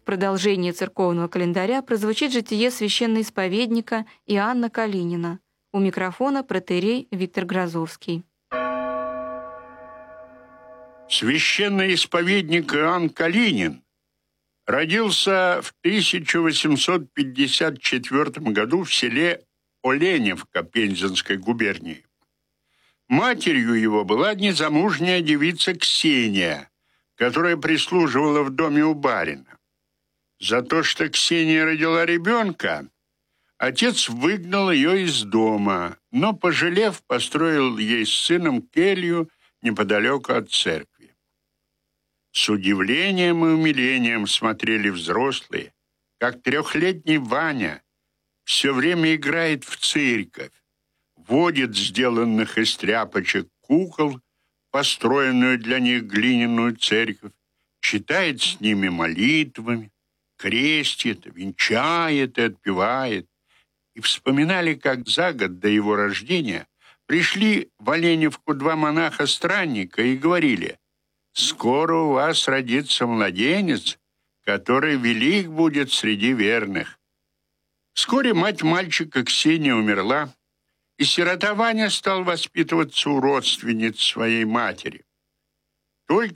В продолжении церковного календаря прозвучит житие священноисповедника Иоанна Калинина. У микрофона протоиерей Виктор Грозовский. Священноисповедник Иоанн Калинин родился в 1854 году в селе Оленевка Пензенской губернии. Матерью его была незамужняя девица Ксения, которая прислуживала в доме у барина. За то, что Ксения родила ребенка, отец выгнал ее из дома, но, пожалев, построил ей с сыном келью неподалеку от церкви. С удивлением и умилением смотрели взрослые, как 3-летний Ваня все время играет в церковь, водит сделанных из тряпочек кукол, построенную для них глиняную церковь, читает с ними молитвами, крестит, венчает и отпевает. И вспоминали, как за год до его рождения пришли в Оленевку 2 монаха-странника и говорили: «Скоро у вас родится младенец, который велик будет среди верных». Вскоре мать мальчика Ксения умерла, и сирота Ваня стал воспитываться у родственниц своей матери. Только